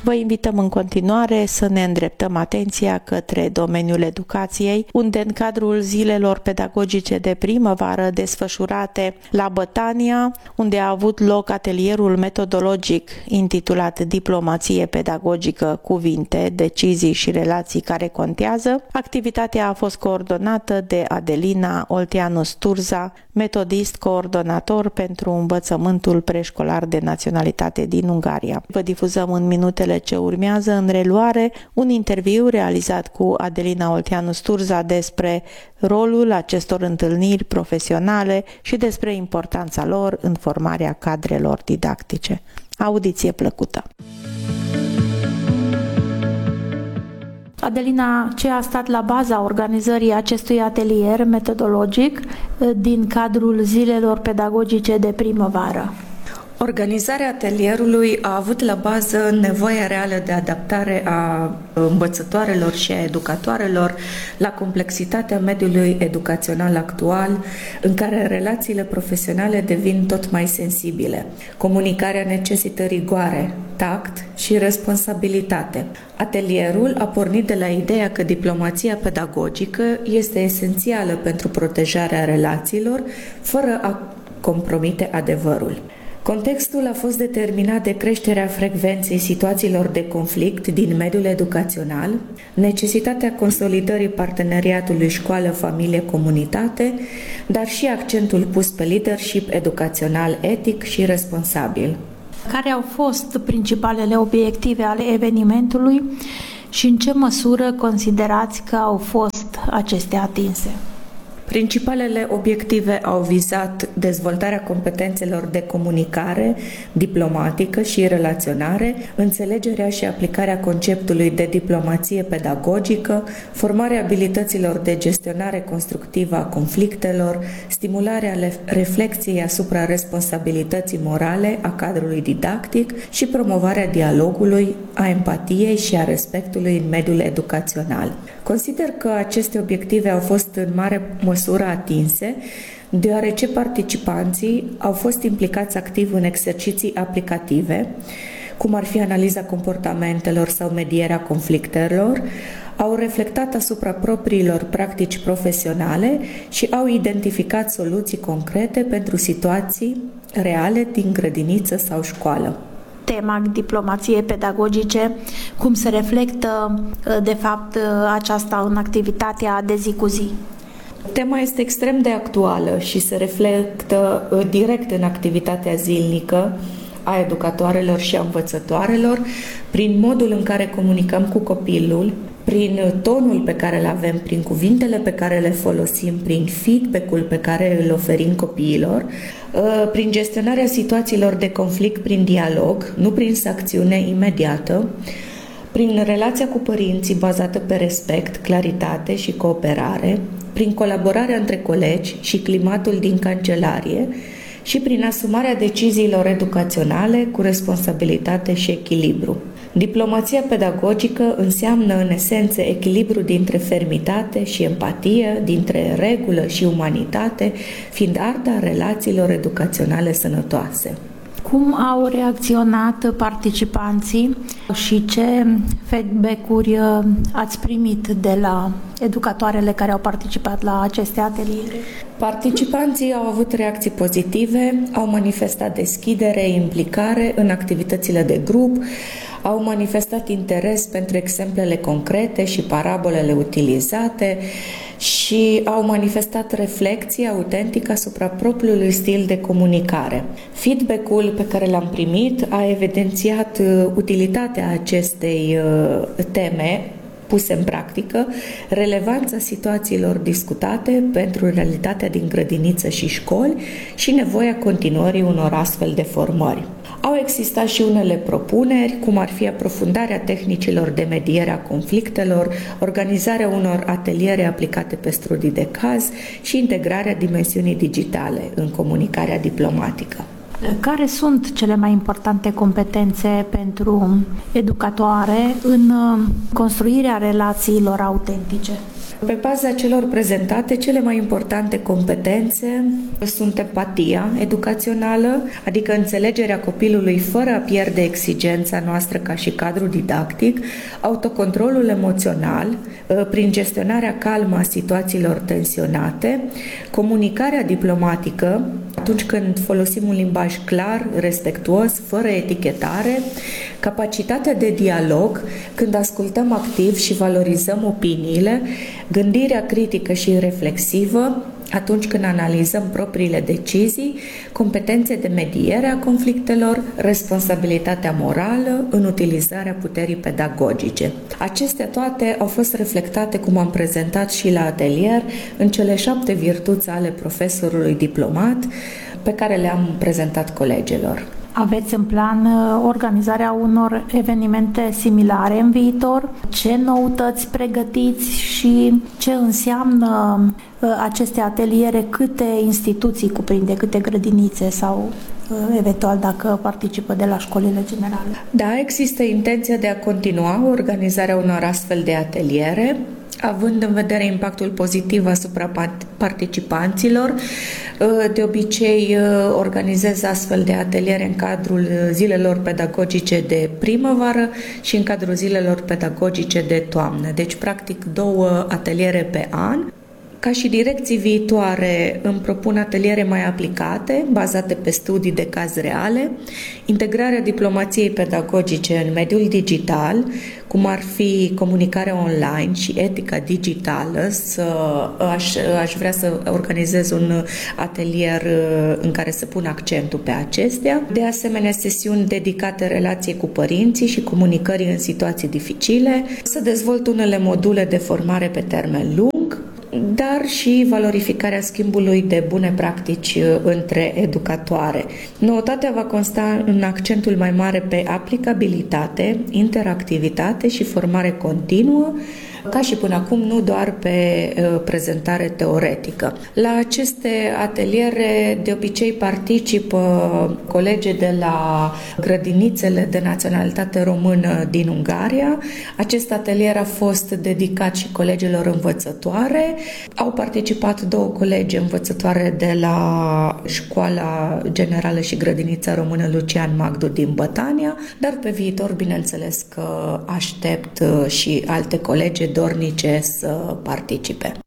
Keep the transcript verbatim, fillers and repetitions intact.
Vă invităm în continuare să ne îndreptăm atenția către domeniul educației, unde în cadrul zilelor pedagogice de primăvară desfășurate la Bătania, unde a avut loc atelierul metodologic intitulat Diplomație pedagogică, cuvinte, decizii și relații care contează, activitatea a fost coordonată de Adelina Olteanu Sturza, metodist coordonator pentru învățământul preșcolar de naționalitate din Ungaria. Vă difuzăm în minutele ce urmează în reluare un interviu realizat cu Adelina Olteanu Sturza despre rolul acestor întâlniri profesionale și despre importanța lor în formarea cadrelor didactice. Audiție plăcută! Adelina, ce a stat la baza organizării acestui atelier metodologic din cadrul zilelor pedagogice de primăvară? Organizarea atelierului a avut la bază nevoia reală de adaptare a învățătoarelor și a educatoarelor la complexitatea mediului educațional actual, în care relațiile profesionale devin tot mai sensibile. Comunicarea necesită rigoare, tact și responsabilitate. Atelierul a pornit de la ideea că diplomația pedagogică este esențială pentru protejarea relațiilor, fără a compromite adevărul. Contextul a fost determinat de creșterea frecvenței situațiilor de conflict din mediul educațional, necesitatea consolidării parteneriatului școală-familie-comunitate, dar și accentul pus pe leadership educațional etic și responsabil. Care au fost principalele obiective ale evenimentului și în ce măsură considerați că au fost acestea atinse? Principalele obiective au vizat dezvoltarea competențelor de comunicare diplomatică și relaționare, înțelegerea și aplicarea conceptului de diplomație pedagogică, formarea abilităților de gestionare constructivă a conflictelor, stimularea reflexiei asupra responsabilității morale a cadrului didactic și promovarea dialogului, a empatiei și a respectului în mediul educațional. Consider că aceste obiective au fost în mare măsură atinse, deoarece participanții au fost implicați activ în exerciții aplicative, cum ar fi analiza comportamentelor sau medierea conflictelor, au reflectat asupra propriilor practici profesionale și au identificat soluții concrete pentru situații reale din grădiniță sau școală. Tema diplomației pedagogice, cum se reflectă de fapt aceasta în activitatea de zi cu zi? Tema este extrem de actuală și se reflectă direct în activitatea zilnică a educatoarelor și a învățătoarelor, prin modul în care comunicăm cu copilul, prin tonul pe care îl avem, prin cuvintele pe care le folosim, prin feedback-ul pe care îl oferim copiilor, prin gestionarea situațiilor de conflict prin dialog, nu prin sancțiune imediată, prin relația cu părinții bazată pe respect, claritate și cooperare, prin colaborarea între colegi și climatul din cancelarie și prin asumarea deciziilor educaționale cu responsabilitate și echilibru. Diplomația pedagogică înseamnă în esență echilibru dintre fermitate și empatie, dintre regulă și umanitate, fiind arta relațiilor educaționale sănătoase. Cum au reacționat participanții și ce feedback-uri ați primit de la educatoarele care au participat la aceste ateliere? Participanții au avut reacții pozitive, au manifestat deschidere, implicare în activitățile de grup, au manifestat interes pentru exemplele concrete și parabolele utilizate și au manifestat reflexie autentică asupra propriului stil de comunicare. Feedback-ul pe care l-am primit a evidențiat utilitatea acestei teme puse în practică, relevanța situațiilor discutate pentru realitatea din grădiniță și școli și nevoia continuării unor astfel de formări. Au existat și unele propuneri, cum ar fi aprofundarea tehnicilor de mediere a conflictelor, organizarea unor ateliere aplicate pe studii de caz și integrarea dimensiunii digitale în comunicarea diplomatică. Care sunt cele mai importante competențe pentru educatoare în construirea relațiilor autentice? Pe baza celor prezentate, cele mai importante competențe sunt empatia educațională, adică înțelegerea copilului fără a pierde exigența noastră ca și cadru didactic, autocontrolul emoțional, prin gestionarea calmă a situațiilor tensionate, comunicarea diplomatică, atunci când folosim un limbaj clar, respectuos, fără etichetare, capacitatea de dialog, când ascultăm activ și valorizăm opiniile, gândirea critică și reflexivă, atunci când analizăm propriile decizii, competențe de mediere a conflictelor, responsabilitatea morală în utilizarea puterii pedagogice. Acestea toate au fost reflectate, cum am prezentat și la atelier, în cele șapte virtuți ale profesorului diplomat pe care le-am prezentat colegilor. Aveți în plan organizarea unor evenimente similare în viitor? Ce noutăți pregătiți și ce înseamnă aceste ateliere? Câte instituții cuprinde, câte grădinițe sau eventual dacă participă de la școlile generale? Da, există intenția de a continua organizarea unor astfel de ateliere, având în vedere impactul pozitiv asupra participanților. De obicei organizez astfel de ateliere în cadrul zilelor pedagogice de primăvară și în cadrul zilelor pedagogice de toamnă. Deci, practic, două ateliere pe an. Ca și direcții viitoare îmi propun ateliere mai aplicate, bazate pe studii de caz reale, integrarea diplomației pedagogice în mediul digital, cum ar fi comunicarea online și etica digitală. Să, aș, aș vrea să organizez un atelier în care să pun accentul pe acestea. De asemenea, sesiuni dedicate relației cu părinții și comunicării în situații dificile, să dezvolt unele module de formare pe termen lung, dar și valorificarea schimbului de bune practici între educatoare. Noutatea va consta în accentul mai mare pe aplicabilitate, interactivitate și formare continuă, ca și până acum, nu doar pe uh, prezentare teoretică. La aceste ateliere de obicei participă colegi de la grădinițele de naționalitate română din Ungaria. Acest atelier a fost dedicat și colegilor învățătoare. Au participat două colegi învățătoare de la Școala Generală și Grădinița Română Lucian Magdu din Bătania, dar pe viitor, bineînțeles că aștept și alte colegi dornice să participe.